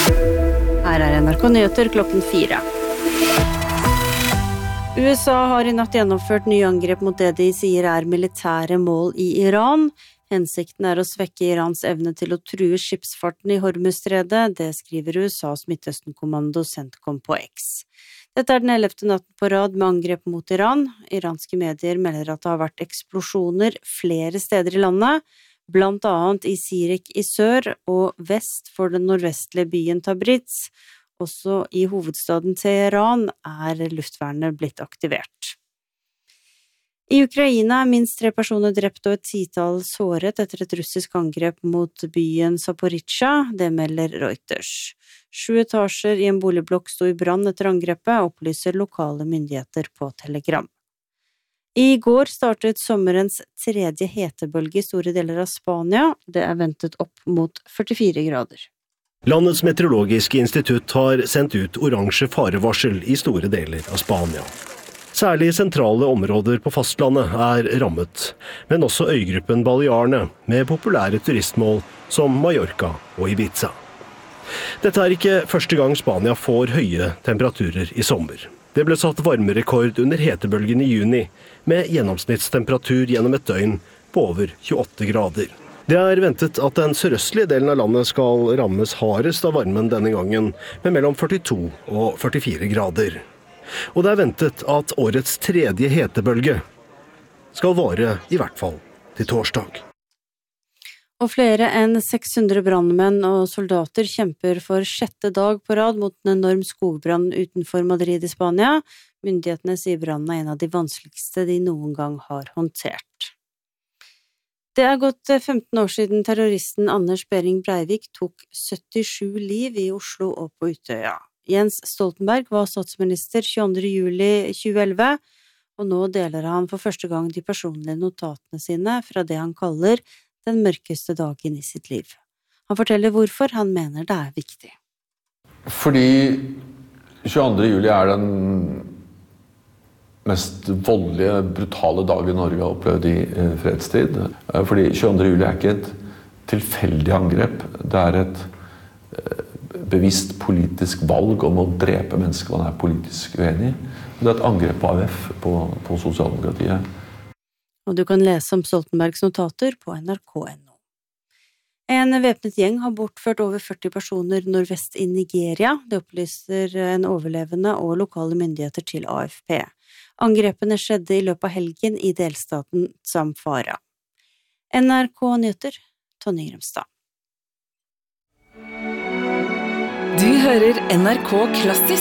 Her NRK Nyheter klokken 4. USA har i natt gjennomført nye angrep mot det de sier militære mål i Iran. Hensikten å svekke Irans evne til å true skipsfarten i Hormuzstredet, det skriver USAs Midtøsten-kommando CENTCOM på X. Dette den 11. natten på rad med angrep mot Iran. Iranske medier melder at det har vært eksplosjoner flere steder i landet, blant annet i Sirik i sør og vest for den nordvestlige byen Tabriz. Også i hovedstaden Teheran luftvernet blitt aktivert. I Ukraina minst 3 personer drept og et 10-tall såret etter et russisk angrep mot byen Zaporizjzja, det melder Reuters. 7 etasjer i en boligblokk sto i brann etter angrepet, opplyser lokale myndigheter på Telegram. I går startet sommerens 3. hetebølge i store deler av Spania. Det ventet opp mot 44 grader. Landets meteorologiske institutt har sendt ut oransje farevarsel i store deler av Spania. Særlig sentrale områder på fastlandet rammet, men også øygruppen Balearene med populære turistmål som Mallorca og Ibiza. Dette ikke første gang Spania får høye temperaturer i sommer. Det ble satt varmerekord under hetebølgen i juni, med gjennomsnittstemperatur gjennom et døgn på over 28 grader. Det ventet at den sørøstlige delen av landet skal rammes hardest av varmen denne gangen, med mellom 42 og 44 grader. Og det ventet at årets 3. hetebølge skal vare i hvert fall til torsdag. Og flere enn 600 brandmenn og soldater kjemper for 6. dag på rad mot en enorm skogbrann utenfor Madrid i Spania. Myndighetene sier brannen en av de vanskeligste de noen gang har håndtert. Det gått 15 år siden terroristen Anders Behring Breivik tok 77 liv i Oslo og på Utøya. Jens Stoltenberg var statsminister 22. juli 2011, og nå deler han for første gang de personlige notatene sine fra det han kaller den mørkeste dagen i sitt liv. Han forteller hvorfor han mener det viktig. Fordi 22. juli den mest voldelige, brutale dagen Norge har opplevd i fredstid. Fordi 22. juli ikke et tilfeldig angrep, det et bevisst politisk valg om å drepe mennesker man politisk uenig i. Det et angrep på AUF, på sosialdemokratiet. Og du kan lese om Stoltenbergs notater på nrk.no. En væpnet gjeng har bortført over 40 personer nordvest i Nigeria. Det opplyser en overlevende og lokale myndigheter til AFP. Angrepene skjedde i løpet av helgen i delstaten Zamfara. NRK Nyheter, Tonje Grimstad. Du hører NRK Klassisk.